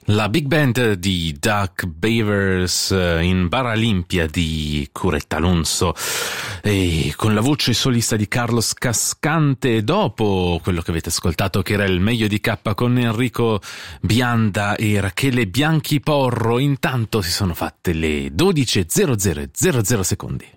La big band di Duck Beavers in Baralimpia di Curetta Alonso e con la voce solista di Carlos Cascante. Dopo quello che avete ascoltato, che era il meglio di K con Enrico Bianda e Rachele Bianchi Porro, intanto si sono fatte le 12:00 secondi.